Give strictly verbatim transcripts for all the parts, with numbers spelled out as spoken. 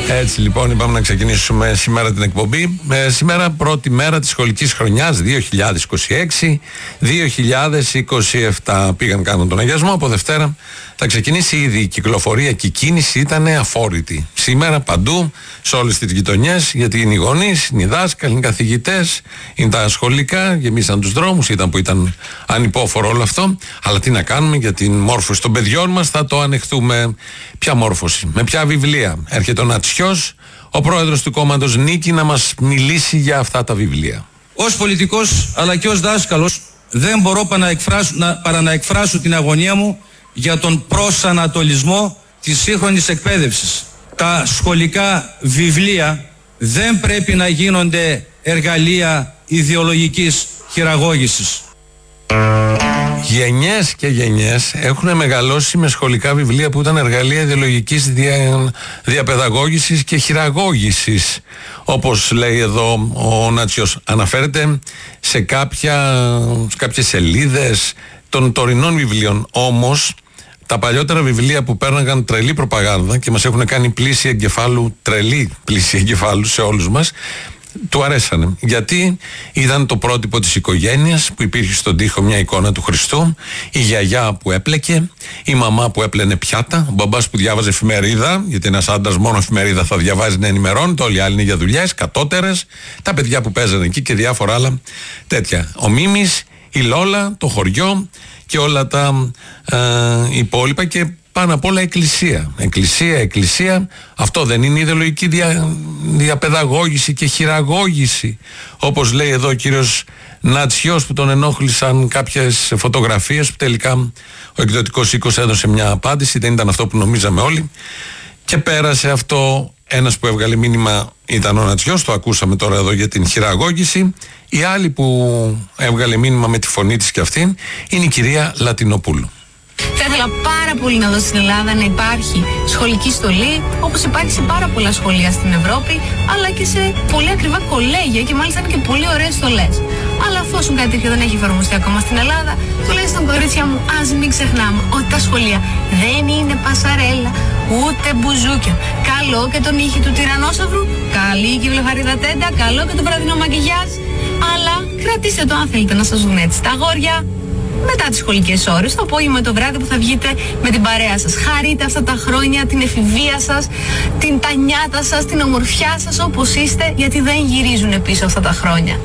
Έτσι λοιπόν είπαμε να ξεκινήσουμε σήμερα την εκπομπή. Ε, σήμερα πρώτη μέρα της σχολικής χρονιάς δύο χιλιάδες είκοσι έξι δύο χιλιάδες είκοσι επτά. Πήγαν κάνουν τον αγιασμό. Από Δευτέρα θα ξεκινήσει ήδη η κυκλοφορία και η κίνηση ήταν αφόρητη. Σήμερα παντού, σε όλες τις γειτονιές, γιατί είναι οι γονείς, είναι οι δάσκαλοι, είναι οι καθηγητές, είναι τα σχολικά, γεμίσαν τους δρόμους, ήταν που ήταν ανυπόφορο όλο αυτό. Αλλά τι να κάνουμε για την μόρφωση των παιδιών μας, θα το ανεχθούμε. Ποια μόρφωση, με ποια βιβλία? Έρχεται ο Νατσιός, ο πρόεδρος του κόμματος Νίκη, να μας μιλήσει για αυτά τα βιβλία. Ως πολιτικός αλλά και ως δάσκαλος δεν μπορώ παρά να εκφράσω, να, παρά να εκφράσω την αγωνία μου για τον προσανατολισμό της σύγχρονης εκπαίδευσης. Τα σχολικά βιβλία δεν πρέπει να γίνονται εργαλεία ιδεολογικής χειραγώγησης. Γενιές και γενιές έχουν μεγαλώσει με σχολικά βιβλία που ήταν εργαλεία ιδεολογικής δια, διαπαιδαγώγησης και χειραγώγησης. Όπως λέει εδώ ο Νατσιός, αναφέρεται σε, κάποια, σε κάποιες σελίδες των τωρινών βιβλίων. Όμως τα παλιότερα βιβλία που πέρναγαν τρελή προπαγάνδα και μας έχουν κάνει πλήση εγκεφάλου, τρελή πλήση εγκεφάλου σε όλους μας, του αρέσανε. Γιατί ήταν το πρότυπο της οικογένειας που υπήρχε στον τοίχο μια εικόνα του Χριστού, η γιαγιά που έπλεκε, η μαμά που έπλαινε πιάτα, ο μπαμπάς που διάβαζε εφημερίδα, γιατί ένας άντρας μόνο εφημερίδα θα διαβάζει να ενημερώνεται, όλοι οι άλλοι είναι για δουλειές, κατώτερες, τα παιδιά που παίζανε εκεί και διάφορα άλλα τέτοια. Ο Μίμης, η Λόλα, το χωριό και όλα τα ε, υπόλοιπα και πάνω απ' όλα εκκλησία. Εκκλησία, εκκλησία. Αυτό δεν είναι ιδεολογική δια, διαπαιδαγώγηση και χειραγώγηση? Όπως λέει εδώ ο κύριος Νατσιός, που τον ενόχλησαν κάποιες φωτογραφίες που τελικά ο εκδοτικός οίκος έδωσε μια απάντηση, δεν ήταν αυτό που νομίζαμε όλοι και πέρασε αυτό. Ένας που έβγαλε μήνυμα ήταν ο Νατσιός, το ακούσαμε τώρα εδώ για την χειραγώγηση. Η άλλη που έβγαλε μήνυμα με τη φωνή της και αυτήν είναι η κυρία Λατινοπούλου. Θα ήθελα πάρα πολύ να δω στην Ελλάδα να υπάρχει σχολική στολή, όπως υπάρχει σε πάρα πολλά σχολεία στην Ευρώπη, αλλά και σε πολύ ακριβά κολέγια και μάλιστα είναι και πολύ ωραίες στολές. Αλλά εφόσον κάτι τέτοιο δεν έχει εφαρμοστεί ακόμα στην Ελλάδα, τουλάχιστον κορίτσια μου, ας μην ξεχνάμε ότι τα σχολεία δεν είναι πασαρέλα, ούτε μπουζούκια. Καλό και τον ήχη του τυρανόσαυρου, καλή και η βλεφαρίδα τέντα, καλό και το βραδινό μακιγιάζ. Αλλά κρατήστε το αν θέλετε να σας δουν έτσι τα αγόρια μετά τις σχολικές ώρες, το απόγευμα, το βράδυ που θα βγείτε με την παρέα σας. Χαρείτε αυτά τα χρόνια, την εφηβεία σας, την τανιάτα σας, την ομορφιά σας όπως είστε, γιατί δεν γυρίζουν πίσω αυτά τα χρόνια.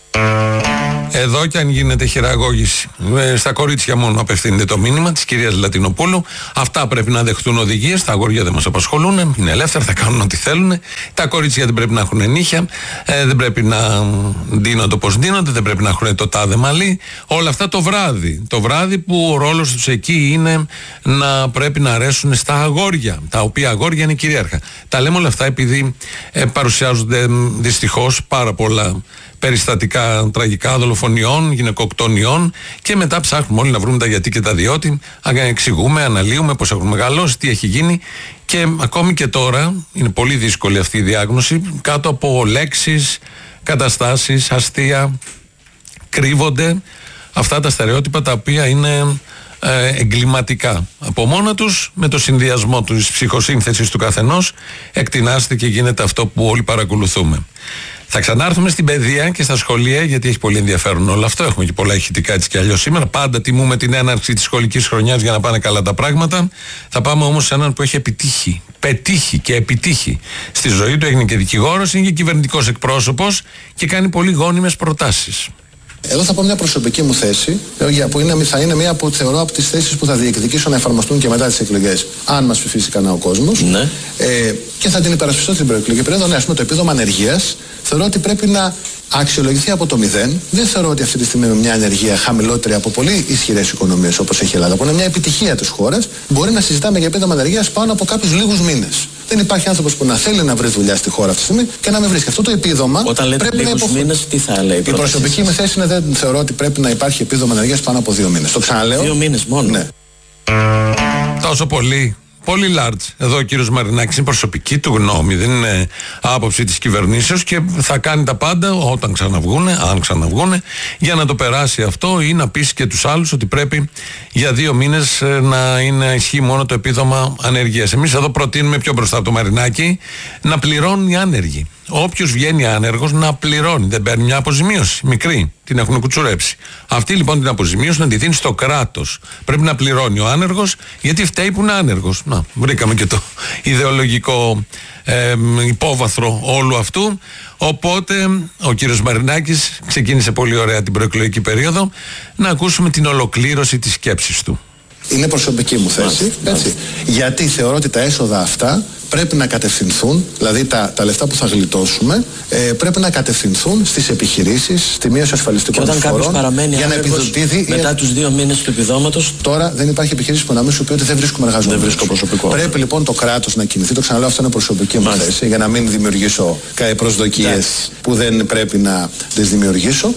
Εδώ κι αν γίνεται χειραγώγηση, στα κορίτσια μόνο απευθύνεται το μήνυμα της κυρίας Λατινοπούλου. Αυτά πρέπει να δεχτούν οδηγίες. Τα αγόρια δεν μας απασχολούν, είναι ελεύθερα, θα κάνουν ό,τι θέλουν. Τα κορίτσια δεν πρέπει να έχουν νύχια, ε, δεν πρέπει να ντύνονται όπως ντύνονται, δεν πρέπει να έχουν το τάδε μαλλί. Όλα αυτά το βράδυ. Το βράδυ που ο ρόλος τους εκεί είναι να πρέπει να αρέσουν στα αγόρια, τα οποία αγόρια είναι κυρίαρχα. Τα λέμε όλα αυτά επειδή ε, παρουσιάζονται δυστυχώς πάρα πολλά περιστατικά τραγικά δολοφονιών, γυναικοκτονιών και μετά ψάχνουμε όλοι να βρούμε τα γιατί και τα διότι, εξηγούμε, αναλύουμε πώς έχουν μεγαλώσει, τι έχει γίνει και ακόμη και τώρα είναι πολύ δύσκολη αυτή η διάγνωση. Κάτω από λέξεις, καταστάσεις, αστεία κρύβονται αυτά τα στερεότυπα τα οποία είναι ε, εγκληματικά. Από μόνα τους, με το συνδυασμό της ψυχοσύνθεσης του καθενός, εκτινάστε και γίνεται αυτό που όλοι παρακολουθούμε. Θα ξανάρθουμε στην παιδεία και στα σχολεία, γιατί έχει πολύ ενδιαφέρον όλο αυτό. Έχουμε και πολλά ηχητικά έτσι κι αλλιώς σήμερα. Πάντα τιμούμε την έναρξη της σχολικής χρονιάς για να πάνε καλά τα πράγματα. Θα πάμε όμως σε έναν που έχει επιτύχει, πετύχει και επιτύχει στη ζωή του. Έγινε και δικηγόρος, είναι και κυβερνητικός εκπρόσωπος και κάνει πολύ γόνιμες προτάσεις. Εδώ θα πω μια προσωπική μου θέση, που είναι, θα είναι μια που θεωρώ από τις θέσεις που θα διεκδικήσω να εφαρμοστούν και μετά τις εκλογές, αν μας ψηφίσει κανένα ο κόσμος. Ναι. Ε, και θα την υπερασπιστώ στην προεκλογική περίοδο. Ναι, ας πούμε, το επίδομα ανεργίας θεωρώ ότι πρέπει να αξιολογηθεί από το μηδέν. Δεν θεωρώ ότι αυτή τη στιγμή με μια ανεργία χαμηλότερη από πολύ ισχυρές οικονομίες όπως έχει η Ελλάδα, που είναι μια επιτυχία της χώρας, μπορεί να συζητάμε για επίδομα ανεργίας πάνω από κάποιους λίγους μήνες. Δεν υπάρχει άνθρωπος που να θέλει να βρει δουλειά στη χώρα αυτή τη στιγμή και να μην βρίσκει. Αυτό το επίδομα. Όταν λέτε πρέπει λίγους να υποφ... μήνες, τι θα λέει? Η προσωπική μου θέση είναι δεν θεωρώ ότι πρέπει να υπάρχει επίδομα ανεργίας πάνω από δύο μήνες. Το ξαναλέω. Δύο μήνες μόνο. Ναι. Τόσο πολύ Πολύ large. Εδώ ο κύριος Μαρινάκης είναι προσωπική του γνώμη, δεν είναι άποψη της κυβερνήσεως και θα κάνει τα πάντα όταν ξαναβγούνε, αν ξαναβγούνε, για να το περάσει αυτό ή να πείσει και τους άλλους ότι πρέπει για δύο μήνες να είναι ισχύει μόνο το επίδομα ανεργίας. Εμείς εδώ προτείνουμε πιο μπροστά από το Μαρινάκη να πληρώνουν οι άνεργοι. Όποιος βγαίνει άνεργος να πληρώνει, δεν παίρνει μια αποζημίωση μικρή, την έχουν κουτσουρέψει. Αυτή λοιπόν την αποζημίωση να τη δίνει στο κράτος. Πρέπει να πληρώνει ο άνεργος, γιατί φταίει που είναι άνεργος. Να, βρήκαμε και το ιδεολογικό ε, υπόβαθρο όλου αυτού. Οπότε ο κύριος Μαρινάκης ξεκίνησε πολύ ωραία την προεκλογική περίοδο. Να ακούσουμε την ολοκλήρωση της σκέψης του. Είναι προσωπική μου θέση, έτσι. Γιατί θεωρώ ότι τα έσοδα αυτά πρέπει να κατευθυνθούν, δηλαδή τα, τα λεφτά που θα γλιτώσουμε, ε, πρέπει να κατευθυνθούν στις επιχειρήσεις, στη μείωση ασφαλιστικών εισφορών. Και όταν κάποιος παραμένει για να επιδοτήθει μετά τους δύο μήνες του επιδόματος. Τώρα δεν υπάρχει επιχείρηση που να μην σου πει ότι δεν βρίσκουμε εργαζόμενους. Δεν βρίσκω προσωπικό. Πρέπει λοιπόν το κράτος να κινηθεί. Το ξαναλέω, αυτό είναι προσωπική μου θέση, για να μην δημιουργήσω προσδοκίες που δεν πρέπει να τις δημιουργήσω.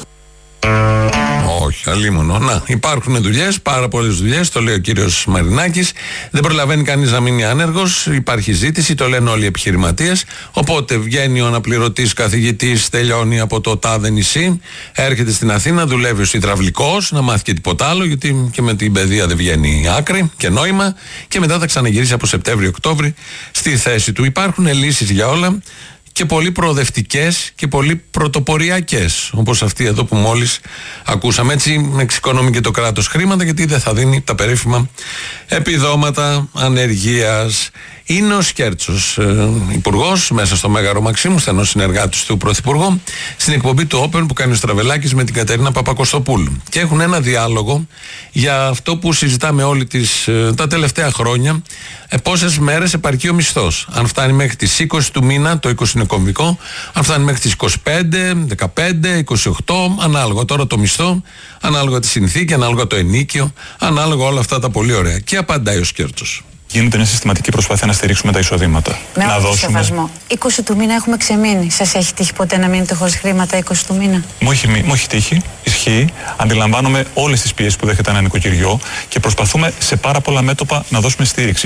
Όχι, αλίμονο. Να, υπάρχουν δουλειές, πάρα πολλές δουλειές, το λέει ο κύριος Μαρινάκης. Δεν προλαβαίνει κανείς να μείνει άνεργος. Υπάρχει ζήτηση, το λένε όλοι οι επιχειρηματίες. Οπότε βγαίνει ο αναπληρωτής καθηγητής, τελειώνει από το τάδε νησί, έρχεται στην Αθήνα, δουλεύει ως υδραυλικός, να μάθει και τίποτα άλλο, γιατί και με την παιδεία δεν βγαίνει άκρη και νόημα. Και μετά θα ξαναγυρίσει από Σεπτέμβριο-Οκτώβρη στη θέση του. Υπάρχουν λύσεις για όλα. Και πολύ προοδευτικές και πολύ πρωτοποριακές, όπως αυτή εδώ που μόλις ακούσαμε. Έτσι εξοικονομεί και το κράτος χρήματα, γιατί δεν θα δίνει τα περίφημα επιδόματα ανεργίας. Είναι ο Σκέρτσος, ε, υπουργός, μέσα στο Μέγαρο Μαξίμου, στενός συνεργάτης του Πρωθυπουργού, στην εκπομπή του Open που κάνει ο Στραβελάκης με την Κατερίνα Παπακοστοπούλου. Και έχουν ένα διάλογο για αυτό που συζητάμε όλοι τις, ε, τα τελευταία χρόνια, ε, πόσες μέρες επαρκεί ο μισθός. Αν φτάνει μέχρι τις είκοσι του μήνα, το είκοσι είναι κομβικό, αν φτάνει μέχρι τις είκοσι πέντε, δεκαπέντε, είκοσι οκτώ, ανάλογα τώρα το μισθό, ανάλογα τη συνθήκη, ανάλογα το ενίκιο, ανάλογα όλα αυτά τα πολύ ωραία. Και απαντάει ο Σκέρτσος. Γίνεται μια συστηματική προσπάθεια να στηρίξουμε τα εισοδήματα. Με να όλο δώσουμε. Σεβασμό. είκοσι του μήνα έχουμε ξεμείνει. Σας έχει τύχει ποτέ να μείνετε χωρίς χρήματα είκοσι του μήνα? Μου έχει, μου έχει τύχει, ισχύει. Αντιλαμβάνομαι όλες τις πιέσεις που δέχεται ένα νοικοκυριό και προσπαθούμε σε πάρα πολλά μέτωπα να δώσουμε στήριξη.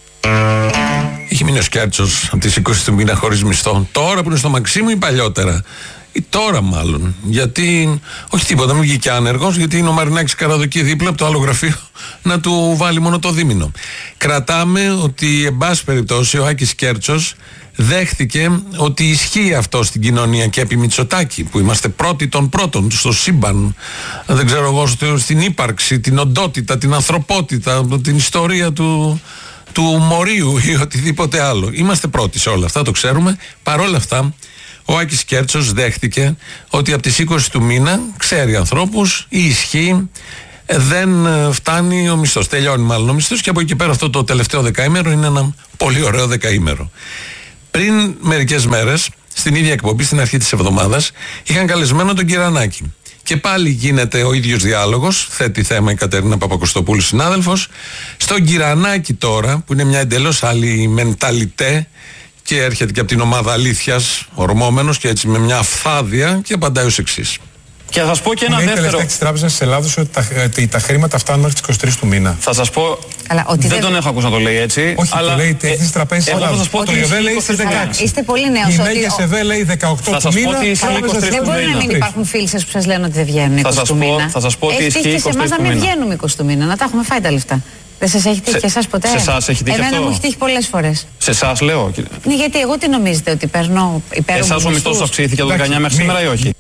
Είχε μείνει ο Σκέρτσος από τις είκοσι του μήνα χωρίς μισθό. Τώρα που είναι στο Μαξίμου ή παλιότερα? Ή τώρα μάλλον. Γιατί, όχι τίποτα, μην βγήκε άνεργος, γιατί είναι ο Μαρινάκης Καραδοκή δίπλα από το άλλο γραφείο να του βάλει μόνο το δίμηνο. Κρατάμε ότι, εν πάση περιπτώσει, ο Άκης Σκέρτσος δέχτηκε ότι ισχύει αυτό στην κοινωνία και επί Μητσοτάκη, που είμαστε πρώτοι των πρώτων στο σύμπαν, δεν ξέρω εγώ, στην ύπαρξη, την οντότητα, την ανθρωπότητα, την ιστορία του, του μορίου ή οτιδήποτε άλλο. Είμαστε πρώτοι σε όλα αυτά, το ξέρουμε. Παρόλα αυτά, ο Άκης Σκέρτσος δέχτηκε ότι από τις είκοσι του μήνα ξέρει ανθρώπους, η ισχύ, δεν φτάνει ο μισθός. Τελειώνει μάλλον ο μισθός και από εκεί πέρα αυτό το τελευταίο δεκαήμερο είναι ένα πολύ ωραίο δεκαήμερο. Πριν μερικές μέρες, στην ίδια εκπομπή, στην αρχή της εβδομάδας, είχαν καλεσμένο τον Κυρανάκη. Και πάλι γίνεται ο ίδιος διάλογος, θέτει θέμα η Κατερίνα Παπακοστοπούλου, συνάδελφος. Στον Κυρανάκη τώρα, που είναι μια εντελώς άλλη μενταλιτέ, και έρχεται και από την ομάδα αλήθειας, ορμόμενος και έτσι με μια αφθάδεια, και απαντάει ως εξής. Και θα σας πω και ένα είναι δεύτερο. Είναι η της Τράπεζας της Ελλάδος ότι τα, ότι τα χρήματα φτάνουν μέχρι τις είκοσι τρεις του μήνα. Θα σας πω. Καλά, ότι δεν, δεν τον έχω ακούσει να το λέει έτσι. Όχι, αλλά το λέει η της Τραπέζης της Ελλάδος. Το ΕΒΕ λέει στις δεκαέξι. Είστε πολύ νέος. Η ότι... Μέγες ΕΒΕ λέει δεκαοκτώ θα του μήνα. Ότι δεν μπορεί να μην υπάρχουν φίλοι σας που σας λένε ότι δεν βγαίνουν είκοσι του μήνα. Θα σας πω ότι έχει τύχει και σε εμάς να μην βγαίνουμε είκοσι του μήνα, να τα έχουμε φάει τα λεφτά. Δεν σας έχει τύχει και εσάς ποτέ? Σε εσάς έχει τύχει? Εμένα αυτό? μου έχει τύχει πολλές φορές. Σε εσάς λέω. Ναι, γιατί εγώ τι νομίζετε, ότι παίρνω υπέροχους? Εσάς ο μισθός αυξήθηκε από το δεκαεννιά μέχρι σήμερα ή όχι?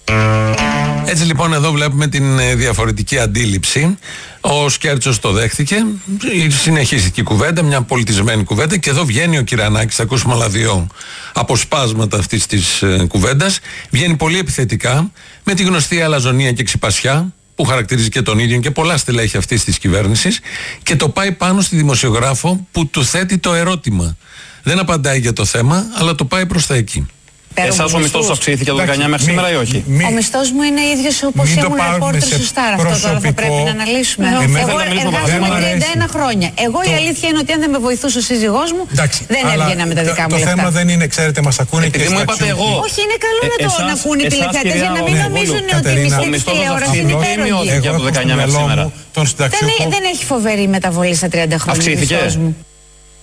Έτσι λοιπόν εδώ βλέπουμε την ε, διαφορετική αντίληψη. Ο Σκέρτσος το δέχτηκε, συνεχίστηκε η κουβέντα, μια πολιτισμένη κουβέντα, και εδώ βγαίνει ο Κυρανάκης, θα ακούσουμε άλλα δύο αποσπάσματα αυτής της ε, κουβέντας. Βγαίνει πολύ επιθετικά, με τη γνωστή αλαζονία και ξυπασιά που χαρακτηρίζει και τον ίδιο και πολλά στελέχη αυτής της κυβέρνησης, και το πάει πάνω στη δημοσιογράφο που του θέτει το ερώτημα. Δεν απαντάει για το θέμα, αλλά το πάει προς τα εκεί. Εσάς ο μισθός αυξήθηκε από το δεκαεννιά μέχρι σήμερα ή όχι? Μη, ο μισθός μου είναι ίδιος όπως ήμουν ρεπόρτερ στο Σταρ. Αυτό τώρα θα πρέπει να αναλύσουμε. Ε, Εγώ εργάζομαι τριάντα ένα χρόνια. Εγώ το... η αλήθεια είναι ότι αν δεν με βοηθούσε ο σύζυγός μου, εντάξει, δεν έβγαινα με τα δικά μου λεφτά. Το θέμα δεν είναι, ξέρετε, μας ακούνε και μου είπατε εγώ. Όχι, είναι καλό να το να ακούνε οι τηλεθεατές για να μην νομίζουν ότι η μισθή της τηλεόρασης είναι υπέροχη. Από το δεκαεννιά μέχρι σήμερα. Δεν έχει φοβερή μεταβολή στα τριάντα χρόνια ο μισθός μου.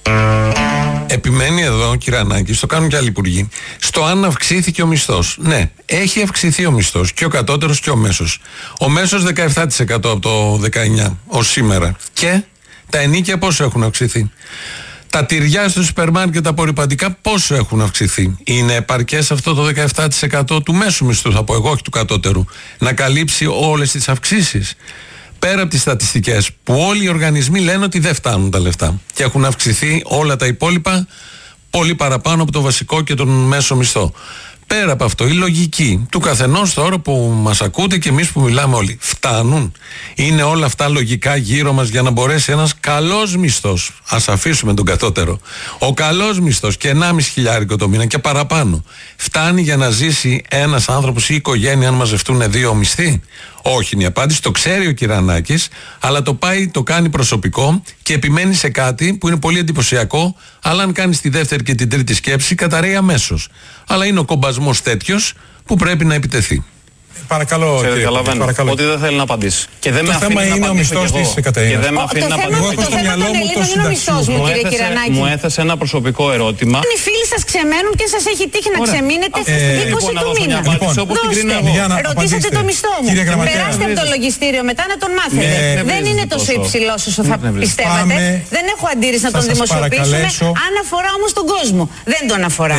Επιμένει εδώ ο Κυρανάκης, το κάνουν και άλλοι υπουργοί, στο αν αυξήθηκε ο μισθός. Ναι, έχει αυξηθεί ο μισθός, και ο κατώτερος και ο μέσος. Ο μέσος δεκαεπτά τοις εκατό από το δεκαεννιά ως σήμερα. Και τα ενοίκια πόσο έχουν αυξηθεί. Τα τυριά στο σούπερ μάρκετ, τα απορρυπαντικά πόσο έχουν αυξηθεί. Είναι επαρκές αυτό το δεκαεπτά τοις εκατό του μέσου μισθού, θα πω εγώ, όχι του κατώτερου, να καλύψει όλες τις αυξήσεις? Πέρα από τις στατιστικές που όλοι οι οργανισμοί λένε ότι δεν φτάνουν τα λεφτά και έχουν αυξηθεί όλα τα υπόλοιπα πολύ παραπάνω από το βασικό και τον μέσο μισθό. Πέρα από αυτό, η λογική του καθενός τώρα που μας ακούτε και εμείς που μιλάμε όλοι, φτάνουν? Είναι όλα αυτά λογικά γύρω μας για να μπορέσει ένας καλός μισθός, ας αφήσουμε τον κατώτερο, ο καλός μισθός και ενάμιση χιλιάρικο το μήνα και παραπάνω, φτάνει για να ζήσει ένας άνθρωπος ή οικογένεια αν μαζευτούν δύο μισθοί? Όχι είναι η απάντηση, το ξέρει ο Κυρανάκης, αλλά το πάει, το κάνει προσωπικό και επιμένει σε κάτι που είναι πολύ εντυπωσιακό, αλλά αν κάνει τη δεύτερη και την τρίτη σκέψη, καταραίει αμέσως. Αλλά είναι ο κομπασμός τέτοιος που πρέπει να επιτεθεί. Παρακαλώ, κύριε, καταλαβαίνω παρακαλώ. Ότι δεν θέλει να απαντήσει. Και δεν το με αφήνει θέμα να είναι ο μισθός της Κατερίνας. Και δεν με αφήνει να απαντήσει. Εγώ έχω στο μυαλό μου το συνταξιούχο. Μου έθεσε ένα προσωπικό ερώτημα. Αν οι φίλοι σας ξεμένουν και σας έχει τύχει να ξεμείνετε στις είκοσι του μήνα. Ρωτήσατε το μισθό μου. Περάστε από το λογιστήριο μετά να τον μάθετε. Δεν είναι τόσο υψηλός όσο θα πιστεύατε. Δεν έχω αντίρρηση να τον δημοσιοποιήσουμε. Αν αφορά όμως τον κόσμο. Δεν τον αφορά.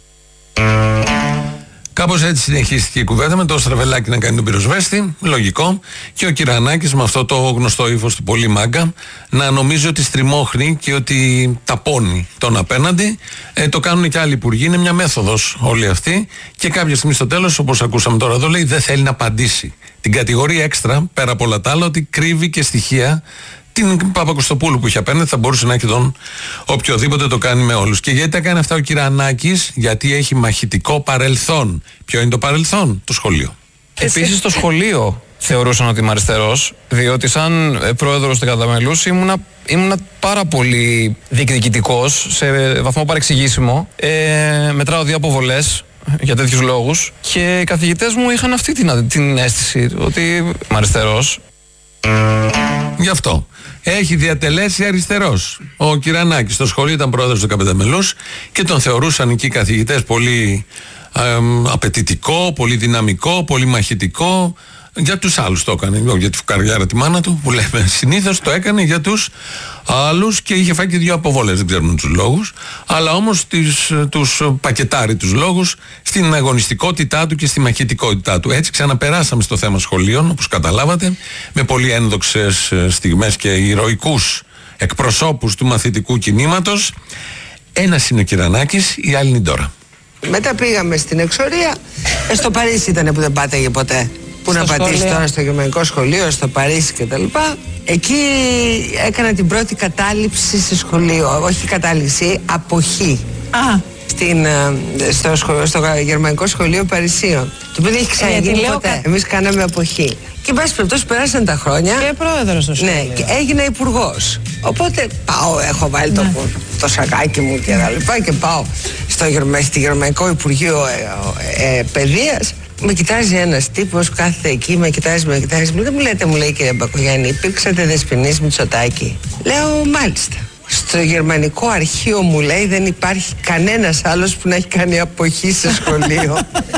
Κάπως έτσι συνεχίστηκε η κουβέντα, με το Στραβελάκι να κάνει τον πυροσβέστη, λογικό, και ο Κυρανάκης με αυτό το γνωστό ύφος του πολύ μάγκα να νομίζει ότι στριμώχνει και ότι ταπώνει τον απέναντι. Ε, το κάνουν και άλλοι υπουργοί, είναι μια μέθοδος όλη αυτή, και κάποια στιγμή στο τέλος, όπως ακούσαμε τώρα εδώ, λέει δεν θέλει να απαντήσει. Την κατηγορεί έξτρα, πέρα από όλα τα άλλα, ότι κρύβει και στοιχεία. Την Παπακοστοπούλου που είχε απέναντι, θα μπορούσε να έχει τον οποιοδήποτε, το κάνει με όλους. Και γιατί τα κάνει αυτά ο Κυρανάκης? Γιατί έχει μαχητικό παρελθόν. Ποιο είναι το παρελθόν? Το σχολείο. Επίσης το σχολείο θεωρούσαν ότι είμαι αριστερός, διότι σαν πρόεδρος του Καταμελούς ήμουνα, ήμουνα πάρα πολύ διεκδικητικός, σε βαθμό παρεξηγήσιμο. Ε, μετράω δύο αποβολές για τέτοιους λόγους και οι καθηγητές μου είχαν αυτή την, την αίσθηση ότι είμαι αριστερός. Γι' αυτό έχει διατελέσει αριστερός ο Κυρανάκης. Στο σχολείο ήταν πρόεδρος του Καπεταμελούς και τον θεωρούσαν εκεί οι καθηγητές πολύ ε, απαιτητικό, πολύ δυναμικό, πολύ μαχητικό. Για τους άλλους το έκανε, για τη φουκαριάρα τη μάνα του που λέμε συνήθως, το έκανε για τους άλλους και είχε φάει και δύο αποβολές, δεν ξέρουμε τους λόγους, αλλά όμως τις, τους πακετάρει τους λόγους στην αγωνιστικότητά του και στη μαχητικότητά του. Έτσι ξαναπεράσαμε στο θέμα σχολείων, όπως καταλάβατε, με πολύ ένδοξες στιγμές και ηρωικούς εκπροσώπους του μαθητικού κινήματος. Ένας είναι ο Κυρανάκης, η άλλη είναι η Ντόρα. Μετά πήγαμε στην εξορία, ε, στο Παρίσι ήταν που δεν πάταγε ποτέ. Πού να πατήσει τώρα, στο γερμανικό σχολείο, στο Παρίσι κτλ. Εκεί έκανα την πρώτη κατάληψη σε σχολείο. Όχι κατάληψη, αποχή. Α. Στην, στο, σχολείο, στο γερμανικό σχολείο Παρισίων. Το οποίο δεν έχει ξαναγίνει ε, ποτέ. Εμείς κάναμε αποχή. Και εν πάση περιπτώσει περάσαν τα χρόνια. Και πρόεδρος στο σχολείο. Ναι, και έγινα υπουργός. Οπότε πάω, έχω βάλει ναι. το, το σακάκι μου και τα λοιπά και πάω στο, στο Γερμανικό Υπουργείο ε, ε, Παιδείας. Με κοιτάζει ένας τύπος, κάθεται εκεί, με κοιτάζει, με κοιτάζει. Δεν μου λέτε, μου λέει, κύριε Μπακογιάννη, υπήρξατε δεσποινής Μητσοτάκη? Λέω, μάλιστα. Στο γερμανικό αρχείο, μου λέει, δεν υπάρχει κανένας άλλος που να έχει κάνει αποχή σε σχολείο.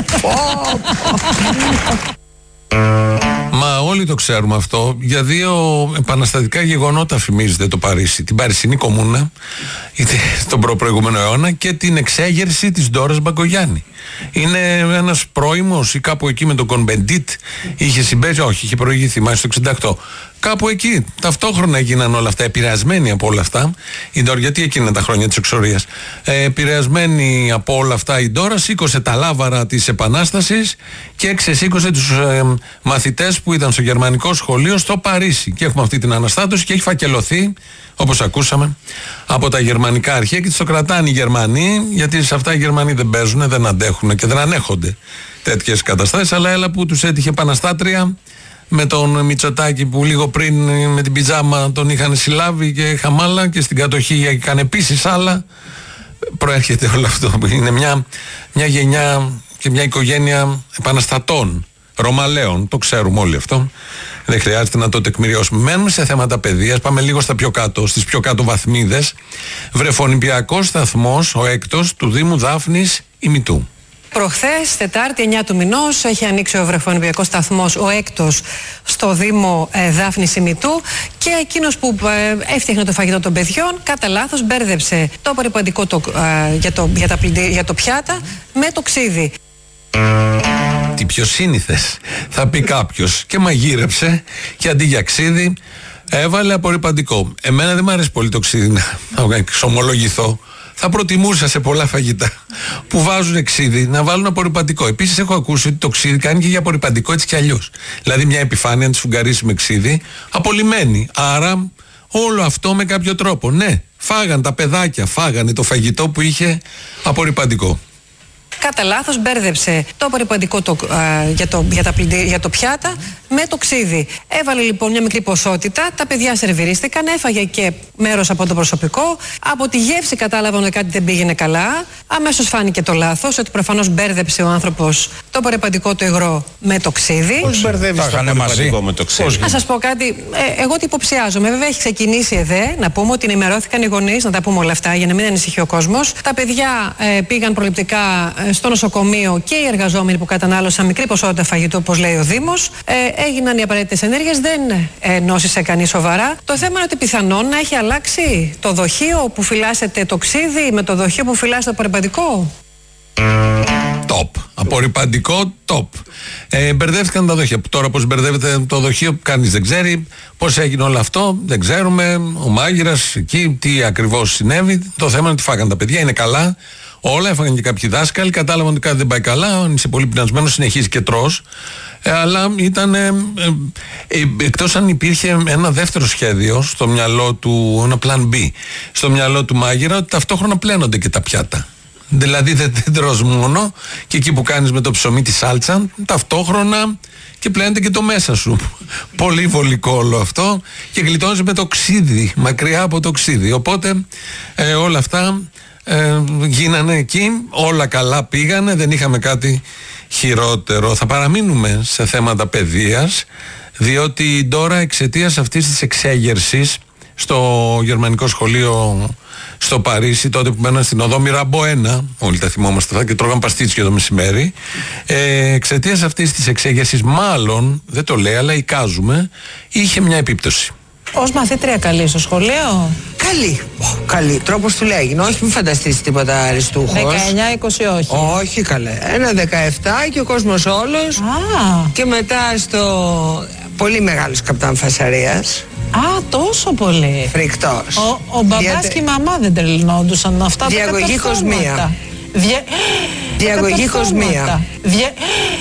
Μα όλοι το ξέρουμε αυτό. Για δύο επαναστατικά γεγονότα φημίζεται το Παρίσι. Την Παρισινή Κομμούνα τον προπροηγούμενο αιώνα και την εξέγερση της Ντόρας Μπακογιάννη. Είναι ένας πρώιμος ή κάπου εκεί με τον Κονμπεντίτ είχε συμπέσει, όχι, είχε προηγηθεί μάλιστα στο εξήντα οκτώ. Κάπου εκεί ταυτόχρονα έγιναν όλα αυτά, επηρεασμένοι από όλα αυτά. Η Ντόρα, γιατί εκείνα τα χρόνια της εξορίας. Ε, επηρεασμένοι από όλα αυτά, η Ντόρα σήκωσε τα λάβαρα της Επανάστασης και ξεσήκωσε τους ε, μαθητές που ήταν στο γερμανικό σχολείο στο Παρίσι. Και έχουμε αυτή την αναστάτωση και έχει φακελωθεί, όπως ακούσαμε, από τα γερμανικά αρχεία και το κρατάνε οι Γερμανοί, γιατί σε αυτά οι Γερμανοί δεν παίζουν, δεν αντέχουν και δεν ανέχονται τέτοιες καταστάσεις. Αλλά έλα που τους έτυχε επαναστάτρια με τον Μητσοτάκη που λίγο πριν με την πιτζάμα τον είχαν συλλάβει και χαμάλα και στην κατοχή έκανε επίσης άλλα. Προέρχεται όλο αυτό. Είναι μια, μια γενιά και μια οικογένεια επαναστατών, Ρωμαλαίων, το ξέρουμε όλοι αυτό. Δεν χρειάζεται να το τεκμηριώσουμε. Μένουμε σε θέματα παιδείας. Πάμε λίγο στα πιο κάτω, στις πιο κάτω βαθμίδες. Βρεφονιπιακός σταθμός, ο έκτος του Δήμου Δάφνης Ημιτού. Προχθές, Τετάρτη εννιά του μηνός, έχει ανοίξει ο βρεφονιπιακός σταθμός, ο έκτος, στο Δήμο ε, Δάφνης Ημιτού, και εκείνος που ε, έφτιαχνε το φαγητό των παιδιών, κατά λάθος μπέρδεψε το απορριπαντικό το, ε, για, το, για, τα, για το πιάτα με το ξύδι. Τι πιο σύνηθες, θα πει κάποιος, και μαγείρεψε και αντί για ξύδι έβαλε απορριπαντικό. Εμένα δεν μου αρέσει πολύ το ξύδι, να εξομολογηθώ. Θα προτιμούσα σε πολλά φαγητά που βάζουν ξύδι να βάλουν απορριπαντικό. Επίσης, έχω ακούσει ότι το ξύδι κάνει και για απορριπαντικό έτσι κι αλλιώς. Δηλαδή, μια επιφάνεια, αν τη σφουγγαρίσει με ξύδι, απολυμμένη. Άρα, όλο αυτό με κάποιο τρόπο. Ναι, φάγαν τα παιδάκια, φάγανε το φαγητό που είχε απορριπαντικό. Κατά λάθος μπέρδεψε το απορριπαντικό το, α, για, το, για, τα, για το πιάτα με το ξύδι. Έβαλε λοιπόν μια μικρή ποσότητα, τα παιδιά σερβιρίστηκαν, έφαγε και μέρος από το προσωπικό. Από τη γεύση κατάλαβαν ότι κάτι δεν πήγαινε καλά. Αμέσως φάνηκε το λάθος, ότι προφανώς μπέρδεψε ο άνθρωπος το απορριπαντικό το υγρό με το ξύδι. Πώς μπερδεύεις το απορριπαντικό με το ξύδι? Να σας πω κάτι, ε, εγώ τι υποψιάζομαι. Βέβαια έχει ξεκινήσει ΕΔΕ, να πούμε ότι ενημερώθηκαν οι γονείς, να τα πούμε όλα αυτά για να μην ανησυχεί ο κόσμος. Τα παιδιά ε, πήγαν προληπτικά στο νοσοκομείο και οι εργαζόμενοι που κατανάλωσαν μικρή ποσότητα φαγητού, όπως λέει ο Δήμος. Ε, έγιναν οι απαραίτητες ενέργειες, δεν ε, νόσησε κανείς σοβαρά. Το θέμα είναι ότι πιθανόν να έχει αλλάξει το δοχείο που φυλάσσεται το ξύδι με το δοχείο που φυλάσσεται το απορριπαντικό. Τοπ. Απορριπαντικό, τοπ. Ε, μπερδεύτηκαν τα δοχεία. Τώρα πώς μπερδεύεται το δοχείο, κανείς δεν ξέρει. Πώς έγινε όλο αυτό, δεν ξέρουμε. Ο μάγειρας εκεί, τι ακριβώς συνέβη. Το θέμα είναι ότι φάγαν τα παιδιά, είναι καλά. Όλα, έφαγαν και κάποιοι δάσκαλοι, κατάλαβαν ότι κάτι δεν πάει καλά. Αν είσαι πολύ πεινασμένος, συνεχίζει και τρως. Ε, αλλά ήταν. Ε, ε, ε, εκτός αν υπήρχε ένα δεύτερο σχέδιο στο μυαλό του, ένα plan B, στο μυαλό του μάγειρα, ότι ταυτόχρονα πλένονται και τα πιάτα. Δηλαδή δεν, δεν τρως μόνο, και εκεί που κάνεις με το ψωμί τη σάλτσα, ταυτόχρονα και πλένεται και το μέσα σου. Πολύ βολικό όλο αυτό, και γλιτώνεις με το ξύδι, μακριά από το ξύδι. Οπότε ε, όλα αυτά. Ε, γίνανε εκεί, όλα καλά πήγανε, δεν είχαμε κάτι χειρότερο. Θα παραμείνουμε σε θέματα παιδείας, διότι τώρα εξαιτίας αυτής της εξέγερσης στο γερμανικό σχολείο στο Παρίσι, τότε που μέναν στην οδό Μυραμπό ένα, όλοι τα θυμόμαστε αυτά, και τρώγαν παστίτσιο το μεσημέρι, ε, εξαιτίας αυτής της εξέγερσης, μάλλον, δεν το λέει αλλά εικάζουμε, είχε μια επίπτωση. Ως μαθήτρια καλή στο σχολείο? Καλή. Oh, καλή. Τρόπος του λέγει. Όχι, μην φανταστείς τίποτα αριστούχος. δεκαεννιά είκοσι όχι. Όχι καλέ. Ένα δεκαεπτά και ο κόσμος όλος. Α. Και μετά στο πολύ μεγάλος καπτάν Φασαρίας. Α, τόσο πολύ. Φρικτός. Ο, ο μπαμπάς Διατε... και η μαμά δεν τρελνόντουσαν αυτά. Διαγωγή κοσμία. Δια... Διαγωγή κοσμία. Δια...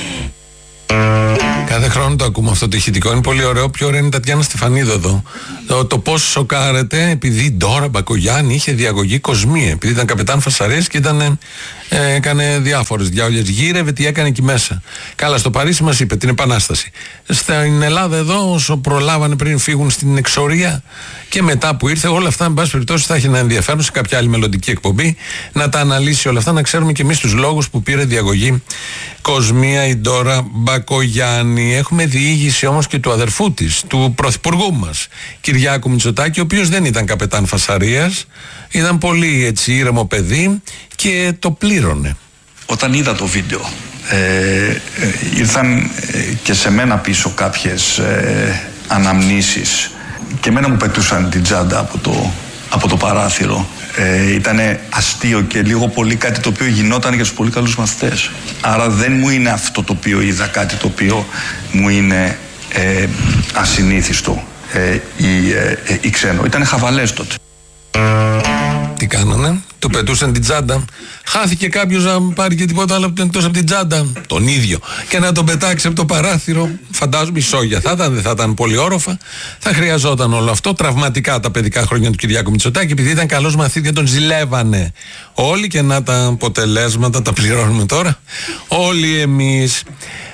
Κάθε χρόνο το ακούμε αυτό το ηχητικό. Είναι πολύ ωραίο. Πιο ωραία είναι η Τατιάνα Στεφανίδου εδώ. Το, το πώς σοκάρεται επειδή η Ντόρα Μπακογιάννη είχε διαγωγή κοσμία. Επειδή ήταν καπετάν Φασαρίας και ήταν, ε, έκανε διάφορες διάολες. Γύρευε τι έκανε εκεί μέσα. Καλά, στο Παρίσι μας είπε την Επανάσταση. Στην Ελλάδα εδώ, όσο προλάβανε πριν φύγουν στην εξορία και μετά που ήρθε, όλα αυτά, εν πάση περιπτώσει, θα έχει ένα ενδιαφέρον σε κάποια άλλη μελλοντική εκπομπή να τα αναλύσει όλα αυτά, να ξέρουμε και εμείς τους λόγους που πήρε διαγωγή κοσμία η Ντόρα Μπακογιάννη. Έχουμε διήγηση όμως και του αδερφού της, του πρωθυπουργού μας, Κυριάκου Μητσοτάκη, ο οποίος δεν ήταν καπετάν Φασαρίας, ήταν πολύ έτσι ήρεμο παιδί και το πλήρωνε. Όταν είδα το βίντεο, ε, ε, ήρθαν ε, και σε μένα πίσω κάποιες ε, αναμνήσεις και εμένα μου πετούσαν την τσάντα από το, από το παράθυρο. Ε, ήτανε αστείο και λίγο πολύ κάτι το οποίο γινόταν για τους πολύ καλούς μαθητές. Άρα δεν μου είναι αυτό το οποίο είδα κάτι το οποίο μου είναι ε, ασυνήθιστο ε, ή, ε, ή ξένο. Ήτανε χαβαλές τότε. Τι κάνανε, του πετούσαν την τσάντα. Χάθηκε κάποιος να πάρει και τίποτα άλλο εκτός από την τσάντα, τον ίδιο, και να τον πετάξει από το παράθυρο. Φαντάζομαι ισόγεια θα ήταν, δεν θα ήταν πολύ όροφα. Θα χρειαζόταν όλο αυτό. Τραυματικά τα παιδικά χρόνια του Κυριάκου Μητσοτάκη, επειδή ήταν καλός μαθήτης και τον ζηλεύανε όλοι, και να τα αποτελέσματα τα πληρώνουμε τώρα όλοι εμείς.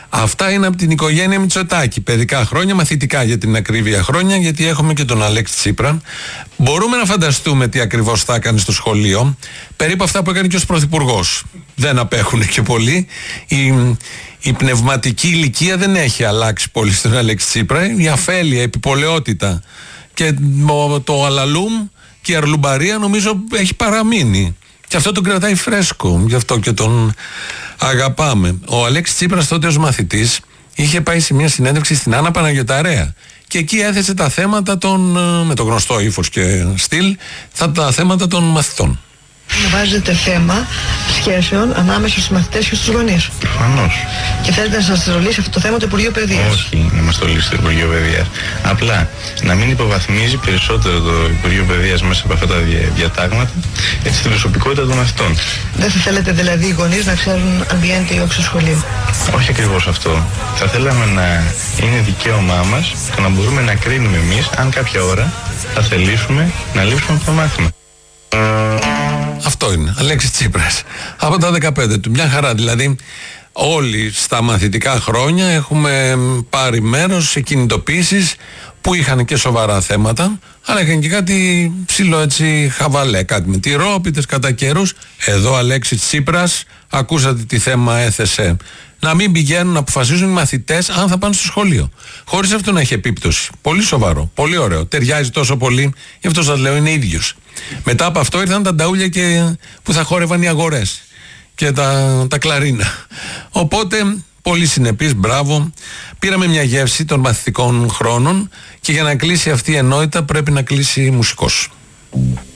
Αυτά είναι από την οικογένεια Μητσοτάκη. Παιδικά χρόνια, μαθητικά για την ακρίβεια χρόνια, γιατί έχουμε και τον Αλέξη Τσίπρα. Μπορούμε να φανταστούμε τι ακριβώς θα έκανε στο σχολείο. Περίπου αυτά που έκανε και ως πρωθυπουργός. Δεν απέχουν και πολύ. Η, η πνευματική ηλικία δεν έχει αλλάξει πολύ στον Αλέξη Τσίπρα. Η αφέλεια, η επιπολαιότητα και το αλαλούμ και η αρλουμπαρία νομίζω έχει παραμείνει. Και αυτό τον κρατάει φρέσκο, γι' αυτό και τον αγαπάμε. Ο Αλέξης Τσίπρας τότε ως μαθητής είχε πάει σε μια συνέντευξη στην Άννα Παναγιωταρέα και εκεί έθεσε τα θέματα των, με το γνωστό ύφος και στυλ, τα, τα θέματα των μαθητών. Βάζετε θέμα σχέσεων ανάμεσα στους μαθητές και στους γονείς. Προφανώς. Και θέλετε να σας το λύσει αυτό το θέμα το Υπουργείο Παιδείας. Όχι, να μας το λύσει το Υπουργείο Παιδείας. Απλά να μην υποβαθμίζει περισσότερο το Υπουργείο Παιδείας μέσα από αυτά τα διατάγματα έτσι την προσωπικότητα των μαθητών. Δεν θα θέλετε δηλαδή οι γονείς να ξέρουν αμbiente ή όξο σχολείο. Όχι ακριβώς αυτό. Θα θέλαμε να είναι δικαίωμά μας το να μπορούμε να κρίνουμε εμείς αν κάποια ώρα θα θελήσουμε να λείψουμε από το μάθημα. Αυτό είναι, Αλέξης Τσίπρας. Από τα δεκαπέντε του, μια χαρά. Δηλαδή, όλοι στα μαθητικά χρόνια έχουμε πάρει μέρος σε κινητοποίησεις που είχαν και σοβαρά θέματα, αλλά είχαν και κάτι ψηλό έτσι χαβαλέ, κάτι με τυρόπιτες κατά καιρούς. Εδώ Αλέξης Τσίπρας, ακούσατε τι θέμα έθεσε. Να μην πηγαίνουν να αποφασίζουν οι μαθητές αν θα πάνε στο σχολείο. Χωρίς αυτό να έχει επίπτωση. Πολύ σοβαρό, πολύ ωραίο. Ταιριάζει τόσο πολύ, γι' αυτό σας λέω είναι ίδιος. Μετά από αυτό ήρθαν τα νταούλια και που θα χόρευαν οι αγορές και τα, τα κλαρίνα. Οπότε, πολύ συνεπής, μπράβο. Πήραμε μια γεύση των μαθητικών χρόνων και για να κλείσει αυτή η ενότητα πρέπει να κλείσει μουσικός.